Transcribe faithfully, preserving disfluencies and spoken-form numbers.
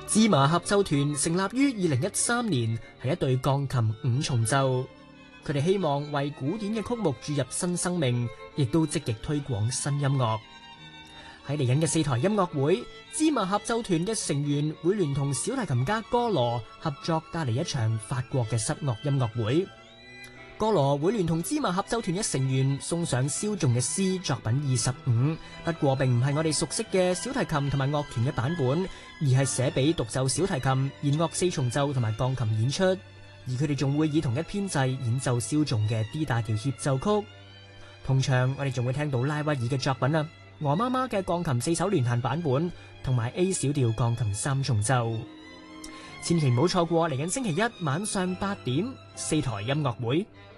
芝麻合奏團成立於二零一三年，係一隊鋼琴五重奏。佢哋希望為古典嘅曲目注入新生命，亦都積極推廣新音樂。喺嚟緊嘅四台音樂會，芝麻合奏團嘅成員會聯同小提琴家哥羅合作帶嚟一場法國嘅室樂音樂會。哥羅會聯同芝麻合奏團嘅成員送上蕭頌嘅詩作品二十五，不過並唔係我哋熟悉嘅小提琴同埋樂團嘅版本，而係寫俾獨奏小提琴、弦樂四重奏同埋鋼琴演出。而佢哋仲會以同一編制演奏蕭頌嘅 D 大調協奏曲。同場我哋仲會聽到拉威爾嘅作品啊，鵝媽媽嘅鋼琴四手聯彈版本同埋 A 小調鋼琴三重奏。千祈唔好錯過嚟緊星期一晚上八點四台音樂會。